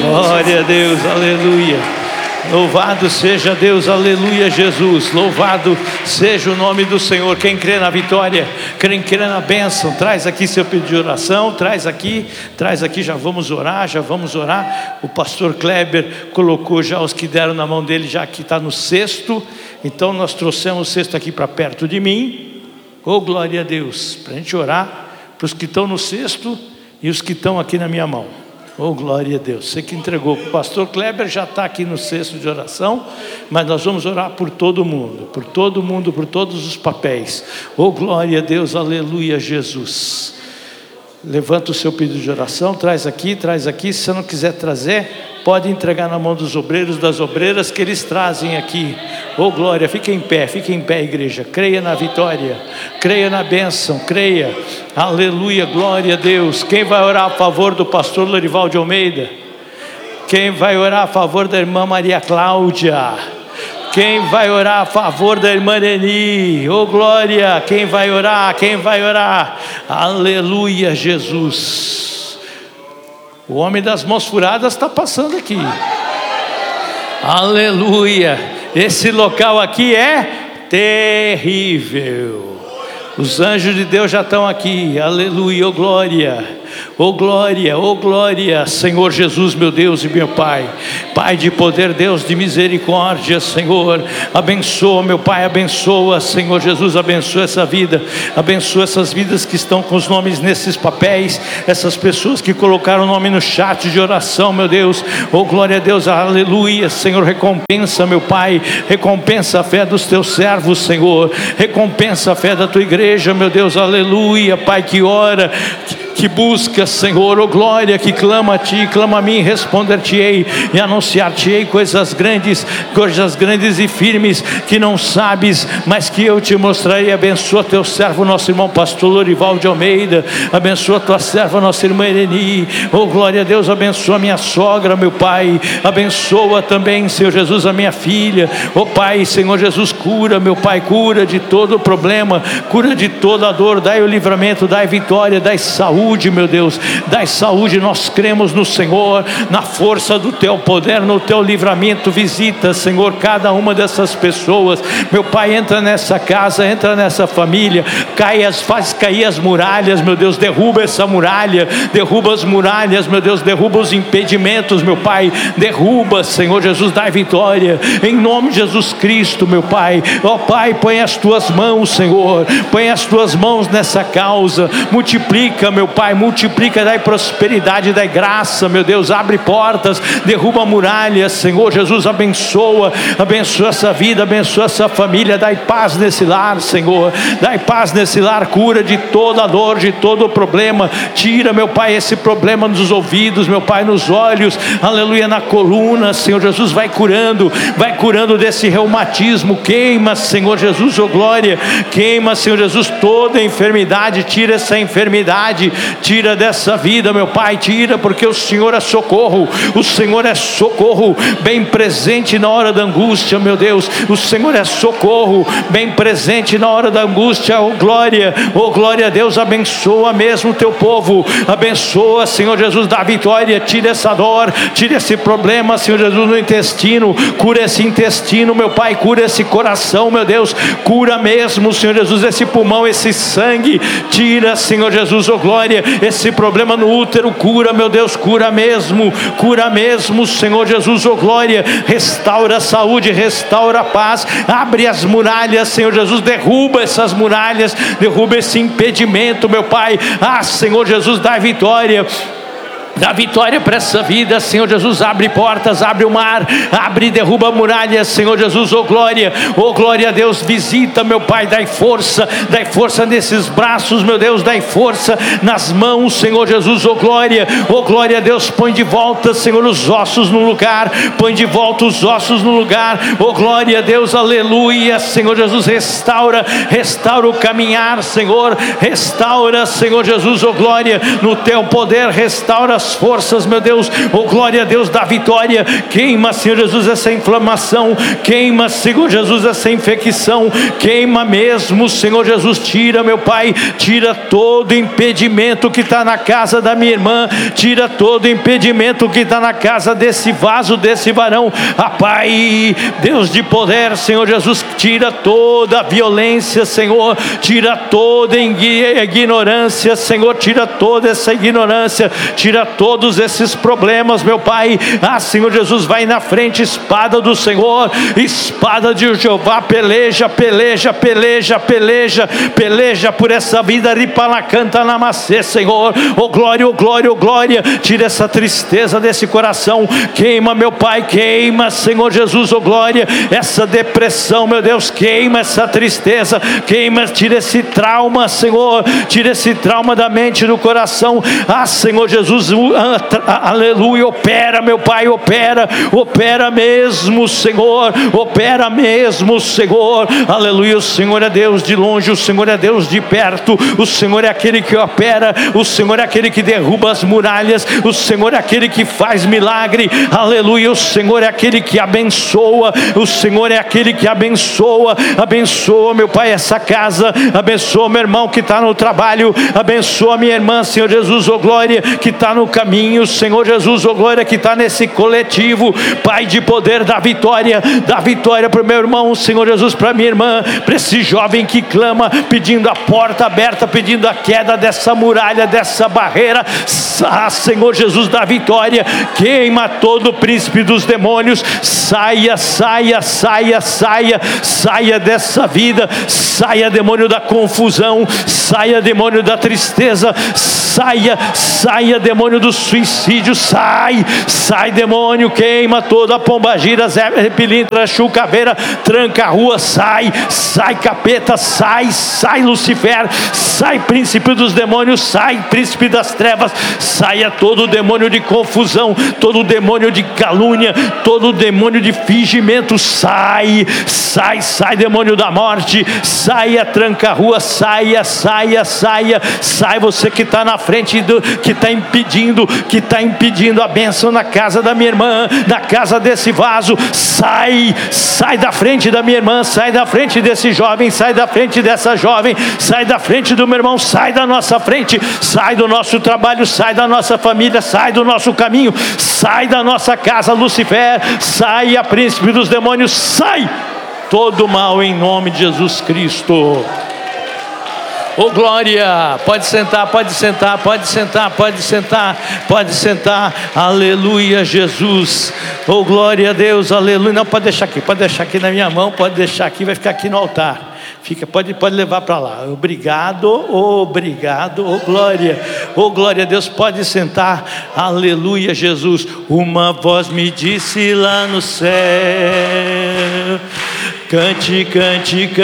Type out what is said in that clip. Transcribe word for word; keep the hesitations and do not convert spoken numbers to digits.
Glória a Deus, aleluia. Louvado seja Deus, aleluia, Jesus. Louvado seja o nome do Senhor. Quem crê na vitória, quem crê na bênção, traz aqui seu pedido de oração, traz aqui, traz aqui, já vamos orar, já vamos orar. O pastor Kleber colocou já os que deram na mão dele, já que está no cesto. Então nós trouxemos o cesto aqui para perto de mim. Oh, glória a Deus, para a gente orar para os que estão no cesto e os que estão aqui na minha mão. Oh, glória a Deus. Você que entregou, o pastor Kleber já está aqui no cesto de oração, mas nós vamos orar por todo mundo, por todo mundo, por todos os papéis. Oh, glória a Deus, aleluia, Jesus. Levanta o seu pedido de oração, traz aqui, traz aqui. Se você não quiser trazer, pode entregar na mão dos obreiros, das obreiras, que eles trazem aqui. Oh, glória, fique em pé, fique em pé, igreja. Creia na vitória, creia na bênção, creia. Aleluia, glória a Deus. Quem vai orar a favor do pastor Lorival de Almeida? Quem vai orar a favor da irmã Maria Cláudia? Quem vai orar a favor da irmã Eni? Oh, glória. Quem vai orar? Quem vai orar? Aleluia, Jesus. O homem das mãos furadas está passando aqui. Aleluia. Esse local aqui é terrível. Os anjos de Deus já estão aqui. Aleluia, oh glória. Oh glória, oh glória, Senhor Jesus, meu Deus e meu Pai, Pai de poder, Deus de misericórdia, Senhor, abençoa, meu Pai, abençoa, Senhor Jesus, abençoa essa vida, abençoa essas vidas que estão com os nomes nesses papéis, essas pessoas que colocaram o nome no chat de oração, meu Deus, oh glória a Deus, aleluia, Senhor, recompensa, meu Pai, recompensa a fé dos teus servos, Senhor, recompensa a fé da tua igreja, meu Deus, aleluia, Pai, que ora, que que busca, Senhor, oh glória, que clama a Ti, clama a mim, responder-te-ei e anunciar-te-ei coisas grandes, coisas grandes e firmes, que não sabes, mas que eu te mostrarei. Abençoa teu servo, nosso irmão pastor Lorival de Almeida, abençoa tua serva, nossa irmã Eni, oh glória a Deus, abençoa minha sogra, meu Pai, abençoa também, Senhor Jesus, a minha filha, oh Pai, Senhor Jesus, cura, meu Pai, cura de todo o problema, cura de toda a dor, dai o livramento, dai vitória, dai saúde, meu Deus, dai saúde. Nós cremos no Senhor, na força do teu poder, no teu livramento. Visita, Senhor, cada uma dessas pessoas, meu Pai, entra nessa casa, entra nessa família, cai as, faz cair as muralhas, meu Deus, derruba essa muralha, derruba as muralhas, meu Deus, derruba os impedimentos, meu Pai, derruba, Senhor Jesus, dai vitória, em nome de Jesus Cristo, meu Pai. Ó Pai, põe as tuas mãos, Senhor, põe as tuas mãos nessa causa, multiplica, meu Pai, multiplica, dai prosperidade, dai graça, meu Deus, abre portas, derruba muralhas, Senhor Jesus, abençoa, abençoa essa vida, abençoa essa família, dai paz nesse lar, Senhor, dai paz nesse lar, cura de toda a dor, de todo o problema, tira, meu Pai, esse problema nos ouvidos, meu Pai, nos olhos, aleluia, na coluna, Senhor Jesus, vai curando, vai curando desse reumatismo, queima, Senhor Jesus, oh glória, queima, Senhor Jesus, toda enfermidade, tira essa enfermidade, tira dessa vida, meu Pai, tira, porque o Senhor é socorro, o Senhor é socorro, bem presente na hora da angústia, meu Deus, o Senhor é socorro, bem presente na hora da angústia, oh glória, oh glória a Deus, abençoa mesmo o teu povo, abençoa, Senhor Jesus, dá vitória, tira essa dor, tira esse problema, Senhor Jesus, no intestino, cura esse intestino, meu Pai, cura esse coração, meu Deus, cura mesmo, Senhor Jesus, esse pulmão, esse sangue, tira, Senhor Jesus, oh glória, esse problema no útero, cura, meu Deus, cura mesmo, cura mesmo, Senhor Jesus, oh glória, restaura a saúde, restaura a paz, abre as muralhas, Senhor Jesus, derruba essas muralhas, derruba esse impedimento, meu Pai, ah, Senhor Jesus, dá vitória, dá vitória para essa vida, Senhor Jesus, abre portas, abre o mar, abre e derruba muralhas, Senhor Jesus, oh glória, oh glória a Deus, visita, meu Pai, dai força, dai força nesses braços, meu Deus, dai força nas mãos, Senhor Jesus, oh glória, oh glória a Deus, põe de volta, Senhor, os ossos no lugar, põe de volta os ossos no lugar, oh glória a Deus, aleluia, Senhor Jesus, restaura, restaura o caminhar, Senhor, restaura, Senhor Jesus, oh glória, no teu poder, restaura as forças, meu Deus, oh glória a Deus, da vitória. Queima, Senhor Jesus, essa inflamação, queima, Senhor Jesus, essa infecção, queima mesmo, Senhor Jesus. Tira, meu Pai, tira todo impedimento que está na casa da minha irmã, tira todo impedimento que está na casa desse vaso, desse varão. Ah, Pai, Deus de poder, Senhor Jesus, tira toda a violência, Senhor, tira toda ignorância, Senhor, tira toda essa ignorância, tira todos esses problemas, meu Pai. Ah, Senhor Jesus, vai na frente, espada do Senhor, espada de Jeová, peleja, peleja, peleja, peleja, peleja por essa vida, ripalacanta namacê, Senhor. Oh glória, oh glória, oh glória, tira essa tristeza desse coração, queima, meu Pai, queima, Senhor Jesus, oh glória, essa depressão, meu Deus, queima essa tristeza, queima, tira esse trauma, Senhor, tira esse trauma da mente, do coração. Ah, Senhor Jesus, aleluia, opera, meu Pai, opera, opera mesmo, Senhor, opera mesmo, Senhor, aleluia. O Senhor é Deus de longe, o Senhor é Deus de perto, o Senhor é aquele que opera, o Senhor é aquele que derruba as muralhas, o Senhor é aquele que faz milagre, aleluia. O Senhor é aquele que abençoa, o Senhor é aquele que abençoa, abençoa, meu Pai, essa casa, abençoa meu irmão que está no trabalho, abençoa minha irmã, Senhor Jesus, oh glória, que está no caminho, Senhor Jesus, oh glória, que está nesse coletivo, Pai de poder, da vitória, da vitória para o meu irmão, Senhor Jesus, para minha irmã, para esse jovem que clama, pedindo a porta aberta, pedindo a queda dessa muralha, dessa barreira. Ah, Senhor Jesus, da vitória, queima todo o príncipe dos demônios, saia, saia, saia, saia, saia dessa vida, saia demônio da confusão, saia demônio da tristeza, saia, saia demônio do suicídio, sai, sai demônio, queima toda a pombagira, zé, pilintra, chucaveira, tranca a rua, sai, sai capeta, sai, sai Lucifer, sai príncipe dos demônios, sai príncipe das trevas, saia todo demônio de confusão, todo demônio de calúnia, todo demônio de fingimento, sai, sai, sai demônio da morte, saia, tranca a rua, saia, saia, saia, sai você que está na frente, do, que está impedindo, que está impedindo a bênção na casa da minha irmã, na casa desse vaso, sai, sai da frente da minha irmã, sai da frente desse jovem, sai da frente dessa jovem, sai da frente do meu irmão, sai da nossa frente, sai do nosso trabalho, sai da nossa família, sai do nosso caminho, sai da nossa casa, Lucifer, sai a príncipe dos demônios, sai todo mal em nome de Jesus Cristo. Oh glória, pode sentar, pode sentar, pode sentar, pode sentar, pode sentar, aleluia Jesus, oh glória a Deus, aleluia. Não, pode deixar aqui, pode deixar aqui na minha mão, pode deixar aqui, vai ficar aqui no altar. Fica, pode, pode levar para lá. Obrigado, obrigado, oh glória, oh glória a Deus, pode sentar, aleluia Jesus. Uma voz me disse lá no céu, cante, cante, cante.